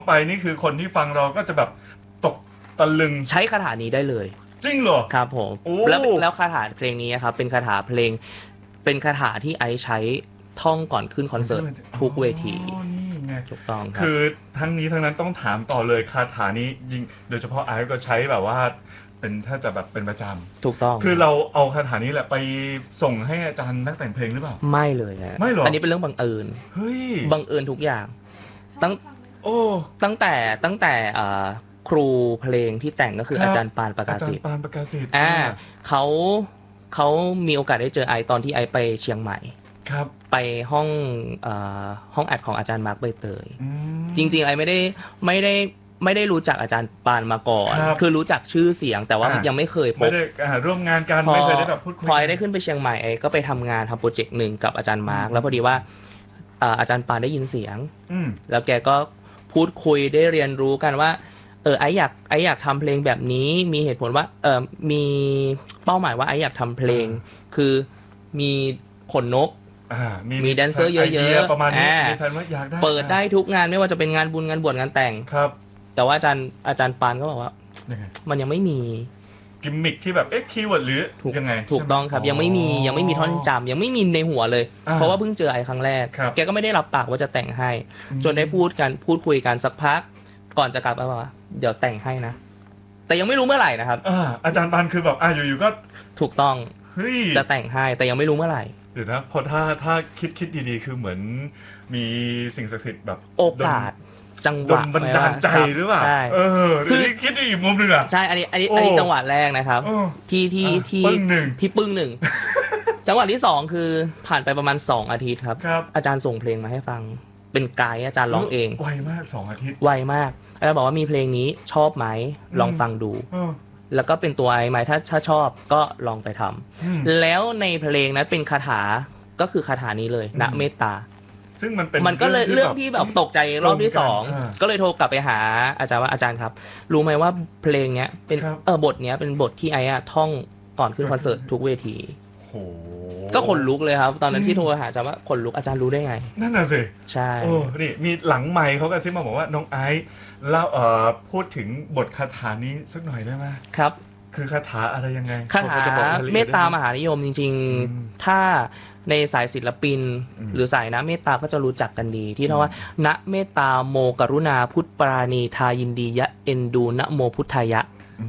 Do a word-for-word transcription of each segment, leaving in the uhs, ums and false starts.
ไปนี่คือคนที่ฟังเราก็จะแบบตกตะลึงใช้คาถานี้ได้เลยจริงเหรอครับผมแล้วแล้วคาถาเพลงนี้ครับเป็นคาถาเพลงเป็นคาถาที่ไอซ์ใช้ท่องก่อนขึ้นคอนเสิร์ตทุกเวทีนี่ไงถูกต้องครับคือทั้งนี้ทั้งนั้นต้องถามต่อเลยคาถานี้ยิงโดยเฉพาะไอซ์ก็ใช้แบบว่าเป็นถ้าจะแบบเป็นประจำถูกต้องคือเราเอาคาถานี้แหละไปส่งให้อาจารย์นักแต่งเพลงหรือเปล่าไม่เลยฮะไม่หรออันนี้เป็นเรื่องบังเอิญเฮ้ยบังเอิญทุกอย่างตั้งโอ้ตั้งแต่ตั้งแต่ครูเพลงที่แต่งก็คืออาจารย์ปานประกาศสิทธิ์อาจารย์ปานประกาศสิทธิ์อ่าเขาเขามีโอกาสได้เจอไอตอนที่ไอไปเชียงใหม่ครับไปห้องห้องอัดของอาจารย์มาร์คใบเตยจริงๆไอไม่ได้ไม่ได้ไม่ได้รู้จักอาจารย์ปานมาก่อนคือรู้จักชื่อเสียงแต่ว่ายังไม่เคยพบไม่ได้ร่วมงานกันไม่เคยได้แบบพูดคุยพอได้ขึ้นไปเชียงใหม่ไอก็ไปทำงานทำโปรเจกต์หนึ่งกับอาจารย์มาร์คแล้วพอดีว่าอาจารย์ปานได้ยินเสียงแล้วแกก็พูดคุยได้เรียนรู้กันว่าเออไออยากไออยากทำเพลงแบบนี้มีเหตุผลว่าเออมีเป้าหมายว่าไออยากทำเพลงคือมีขนนกมีแดนเซอร์เยอะๆประมาณนี้มีแผนว่าอยากได้เปิดได้ทุกงานไม่ว่าจะเป็นงานบุญงานบวชงานแต่งครับแต่ว่าอาจารย์อาจารย์ปานก็บอกว่ามันยังไม่มีกิมมิคที่แบบเอ๊ะคีย์เวิร์ดหรือยังไงถูกต้องครับยังไม่มียังไม่มีท่อนจำยังไม่มีในหัวเลยเพราะว่าเพิ่งเจอไอครั้งแรกแกก็ไม่ได้รับปากว่าจะแต่งให้จนได้พูดกันพูดคุยกันสักพักก่อนจะกลับมาว่าเดี๋ยวแต่งให้นะแต่ยังไม่รู้เมื่อไหร่นะครับอาจารย์ปานคือแบบอ่ะอยู่ๆก็ถูกต้องจะแต่งให้แต่ยังไม่รู้เมื่อไหร่เดี๋ยวนะพอถ้าถ้าคิดคิดดีๆคือเหมือนมีสิ่งศักดิ์สิทธิ์แบบโอกาสจังหวะบันดาลใจหรือเปล่าเออคือคิดอีกมุมนึงอ่ะใช่อันนี้อันนี้อันนี้จังหวะแรกนะครับที่ที่ที่ปึ้งหนึ่งที่ปึ้งหนึ่งจังหวะที่สองคือผ่านไปประมาณสองอาทิตย์ครับอาจารย์ส่งเพลงมาให้ฟังเป็นไกด์อาจารย์ร้องเองไวมากสองอาทิตย์ไวมากอาจารย์บอกว่ามีเพลงนี้ชอบไหมลองฟังดูแล้วก็เป็นตัวไอไหมถ้าถ้าชอบก็ลองไปทำแล้วในเพลงนั้นเป็นคาถาก็คือคาถานี้เลยณเมตตาซึ่งมันเป็นมันก็เลยเรื่องที่แบบตกใจรอบที่สองก็เลยโทรกลับไปหาอาจารย์ว่าอาจารย์ครับรู้ไหมว่าเพลงเนี้ยเป็นเออบทเนี้ยเป็นบทที่ไอ้อะท่องก่อนขึ้นคอนเสิร์ตทุกเวทีก็ขนลุกเลยครับตอนนั้นที่โทรหาอาจารย์ว่าขนลุกอาจารย์รู้ได้ไงนั่นน่ะสิใช่โอ้นี่มีหลังไมค์เขาก็ซิมาบอกว่าน้องไอซ์เล่าเอ่อพูดถึงบทคาถานี้สักหน่อยได้ไหมครับคือคาถาอะไรยังไงคาถาเมตตามหานิยมจริงๆถ้าในสายศิลปินหรือสายนะเมตตาก็จะรู้จักกันดีที่เรียกว่าณเมตตาโมกรุณาพุทธปราณีทายินดียะเอ็นดูนะโมพุทธายะ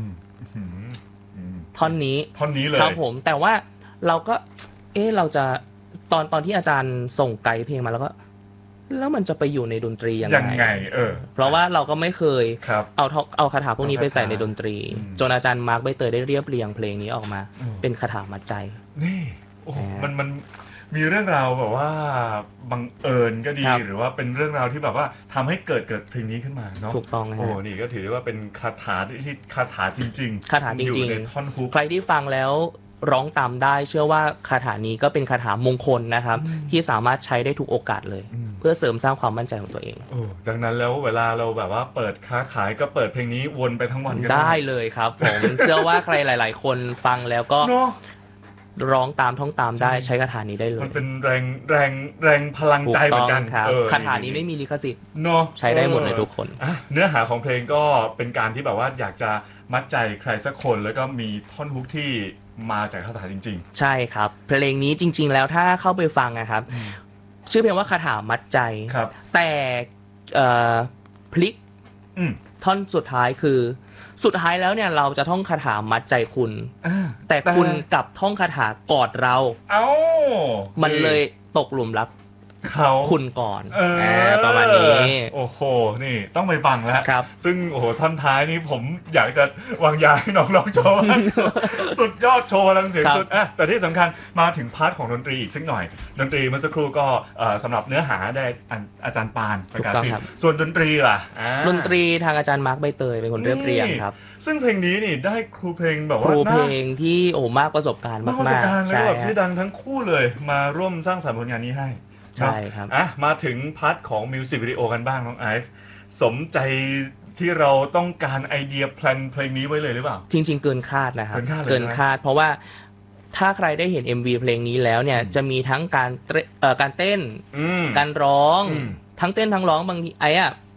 ท่อนนี้ท่อนนี้เลยครับผมแต่ว่าเราก็เออเราจะตอนตอนที่อาจารย์ส่งไกด์เพลงมาแล้วก็แล้วมันจะไปอยู่ในดนตรียังไงยังไงเออเพราะว่าเราก็ไม่เคยเอาเอาคาถาพวกนี้ไปใส่ในดนตรีจนอาจารย์มาร์คใบเตยได้เรียบเรียงเพลงนี้ออกมาเป็นคาถามัดใจนี่โอ้มันมันมีเรื่องราวแบบว่าบังเอิญก็ดีหรือว่าเป็นเรื่องราวที่แบบว่าทำให้เกิดเกิดเพลงนี้ขึ้นมาเนาะถูกต้องนะโอ้นี่ก็ถือได้ว่าเป็นคาถาที่คาถาจริงๆคาถาจริงๆอยู่ในท่อนฮุกใครที่ฟังแล้วร้องตามได้เชื่อว่าคาถานี้ก็เป็นคาถามงคลนะครับที่สามารถใช้ได้ทุกโอกาสเลยเพื่อเสริมสร้างความมั่นใจของตัวเองโอ้ดังนั้นแล้วเวลาเราแบบว่าเปิดค้าขายก็เปิดเพลงนี้วนไปทั้งวันกันได้เลยครับผมเชื่อว่าใครหลายๆคนฟังแล้วก็ร้องตามท่องตามได้ใช้คาถานี้ได้เลยมันเป็นแรงแรงแรงพลังใจเหมือนกันคาถานี้ไม่มีลิขสิทธิ์เนาะใช้ได้หมดเลยทุกคนเนื้อหาของเพลงก็เป็นการที่แบบว่าอยากจะมัดใจใครสักคนแล้วก็มีท่อนฮุกที่มาจากคาถาจริงๆใช่ครับเพลงนี้จริงๆแล้วถ้าเข้าไปฟังนะครับชื่อเพลงว่าคาถามัดใจแต่พลิกท่อนสุดท้ายคือสุดท้ายแล้วเนี่ยเราจะท่องคาถามัดใจคุณแต่คุณกับท่องคาถากอดเราเอ้ามันเลยตกหลุมรักเขาคุณก่อนประมาณนี้โอ้โหนี่ต้องไปฟังแล้วซึ่งโอ้โหท่อนท้ายนี้ผมอยากจะวางยาให้น้องๆโชว์สุดยอดโชว์พลังเสียงสุดอ่ะแต่ที่สำคัญมาถึงพาร์ทของดนตรีอีกสักหน่อยดนตรีเมื่อสักครู่ก็สำหรับเนื้อหาได้อาจารย์ปานประกาศสิทธิ์ส่วนดนตรีล่ะดนตรีทางอาจารย์มาร์คใบเตยเป็นคนเรียบเรียงครับซึ่งเพลงนี้นี่ได้ครูเพลงแบบว่าครูเพลงที่โอ้มากประสบการณ์มากประสบการณ์แล้วแบบชื่อดังทั้งคู่เลยมาร่วมสร้างสรรค์ผลงานนี้ให้ใช่ครับอ่ะมาถึงพาร์ทของมิวสิกวิดีโอกันบ้างน้องไอซ์สมใจที่เราต้องการไอเดียแพลนเพลงนี้ไว้เลยหรือเปล่าจริงๆเกินคาดนะครับเกินคาดเพราะว่าถ้าใครได้เห็น เอ็ม วี เพลงนี้แล้วเนี่ยจะมีทั้งการเอ่อการเต้นการร้องทั้งเต้นทั้งร้องบางทีไอ้อะ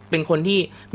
เป็นคนที่